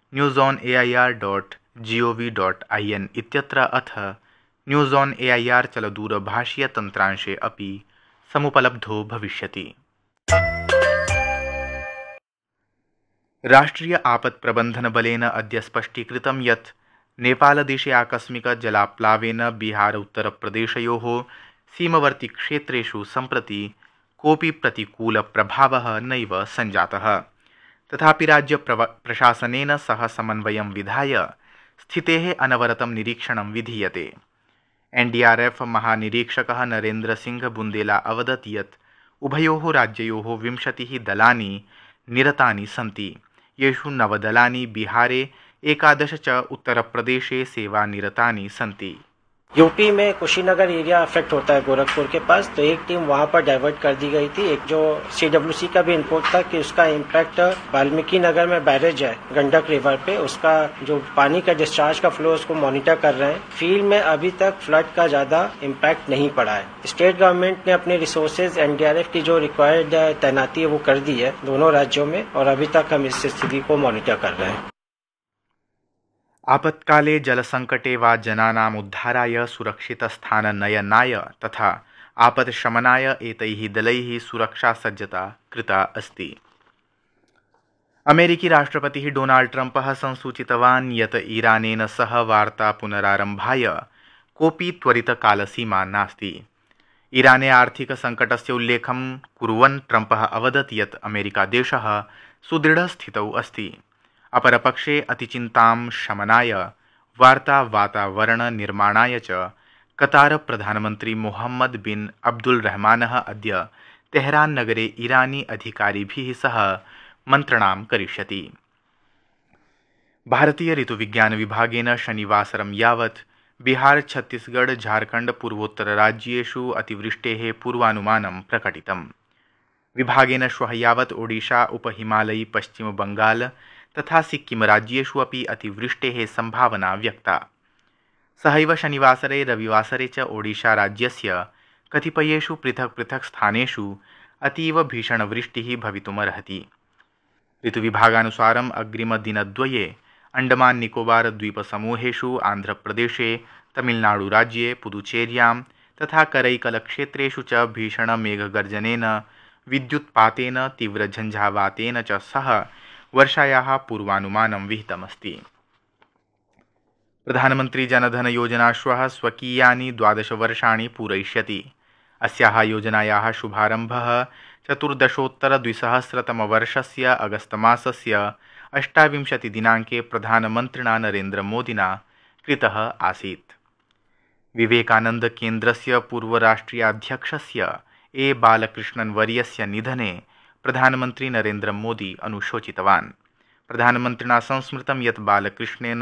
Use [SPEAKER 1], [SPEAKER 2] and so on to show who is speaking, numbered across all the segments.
[SPEAKER 1] newsonair.gov.in इत्यत्र अथ news on AIR चलदूरभाषीयतन्त्रांशे अपि समुपलब्धो भविष्यति। राष्ट्रिय आपत्प्रबन्धनबलेन अद्य स्पष्टीकृतं यत् नेपालदेशे आकस्मिक जलाप्लावेन बिहार उत्तरप्रदेशयोः सीमवर्तिक्षेत्रेषु सम्प्रति कोऽपि प्रतिकूलप्रभावः नैव सञ्जातः। तथापि राज्यप्रशासनेन सह समन्वयं विधाय स्थितेः अनवरतं निरीक्षणं विधीयते। एनडीआरएफ महानिरीक्षकः नरेन्द्रसिंह बुन्देला अवदत् यत् उभयोः राज्ययोः 20 दलानि निरतानि सन्ति, येषु 9 दलानि बिहारे 11 च उत्तरप्रदेशे सेवानिरतानि सन्ति।
[SPEAKER 2] यूपी में कुशीनगर एरिया अफेक्ट होता है गोरखपुर के पास, तो एक टीम वहां पर डाइवर्ट कर दी गई थी। एक जो सीडब्ल्यूसी का भी इनपुट था कि उसका इम्पैक्ट वाल्मीकि नगर में बैरेज है गंडक रिवर पे, उसका जो पानी का डिस्चार्ज का फ्लो उसको मॉनिटर कर रहे हैं। फील्ड में अभी तक फ्लड का ज्यादा इम्पैक्ट नहीं पड़ा है। स्टेट गवर्नमेंट ने अपने रिसोर्सेज एनडीआरएफ की जो रिक्वायर्ड तैनाती है वो कर दी है दोनों राज्यों में, और अभी तक हम इस स्थिति को मॉनिटर कर रहे हैं।
[SPEAKER 1] आपत्काले जलसंकटे वा जनानाम् उद्धाराय सुरक्षितस्थाननयनाय तथा आपत्शमनाय एतैः दलैः सुरक्षासज्जता कृता अस्ति। अमेरिकी राष्ट्रपतिः डोनाल्ड ट्रम्पः संसूचितवान् यत् ईरानेन सह वार्ता पुनरारम्भाय कोऽपि त्वरितकालसीमा नास्ति। ईराने आर्थिकसङ्कटस्य उल्लेखं कुर्वन् ट्रम्पः अवदत् यत् अमेरिकादेशः सुदृढस्थितौ अस्ति। अपरपक्षे अतिचिन्तां शमनाय वार्तावातावरणनिर्माणाय च कतार प्रधानमन्त्री मोहम्मद बिन अब्दुल रहमानः अद्य तेहरान नगरे ईरानी अधिकारिभिः सह मन्त्रणां करिष्यति। भारतीय ऋतुविज्ञानविभागेन शनिवासरं यावत् बिहार, छत्तीसगढ़, झारखण्ड पूर्वोत्तरराज्येषु अतिवृष्टेः पूर्वानुमानं प्रकटितम्। विभागेन श्वः यावत् ओडिशा, उपहिमालयी, पश्चिमबंगाल तथा सिक्किम राज्येषु अपि अतिवृष्टेः संभावना व्यक्ता। सहैव शनिवासरे रविवासरे च ओडिशा राज्यस्य कतिपयेषु पृथक् पृथक् स्थानेषु अतीव भीषणवृष्टिः भवितुमर्हति। ऋतुविभागानुसारम् अग्रिमदिनद्वये अंडमान निकोबार द्वीपसमूहेषु, आन्ध्रप्रदेशे, तमिलनाडुराज्ये, पुदुचेर्यां तथा करैकलक्षेत्रेषु च भीषणमेघगर्जनेन, विद्युत्पातेन, तीव्रझञ्झावातेन च सह वर्षायाः पूर्वानुमानं विहितमस्ति। प्रधानमन्त्री जनधन योजना श्वः स्वकीयानि 12 वर्षाणि पूरयिष्यति। अस्याः योजनायाः शुभारम्भः 14-द्विसहस्रतमवर्षस्य अगस्तमासस्य 28 दिनाङ्के प्रधानमन्त्रिणा नरेन्द्रमोदिना कृतः आसीत्। विवेकानन्दकेन्द्रस्य पूर्वराष्ट्रियाध्यक्षस्य ए बालकृष्णन् वर्यस्य निधने प्रधानमन्त्री नरेन्द्रमोदी अनुशोचितवान्। प्रधानमन्त्रिणा संस्मृतं यत् बालकृष्णेन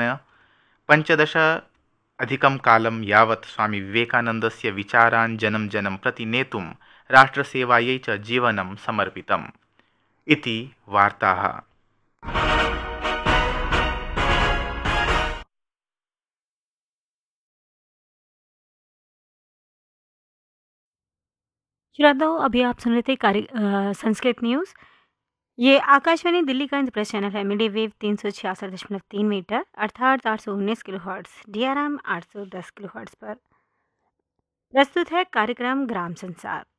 [SPEAKER 1] 15 कालं यावत् स्वामी विवेकानन्दस्य विचारान् जनं जनं प्रति नेतुं राष्ट्रसेवायै च जीवनं समर्पितम् इति वार्ताः।
[SPEAKER 3] श्रोताओं, अभी आप सुन रहे थे संस्कृत न्यूज़। ये आकाशवाणी दिल्ली का इंद्रप्रस्थ चैनल है। मीडियम वेव 366.3 मीटर अर्थात 819 किलोहर्ट्ज़, DRM 810 किलोहर्ट्ज़ पर प्रस्तुत है कार्यक्रम ग्राम संसार।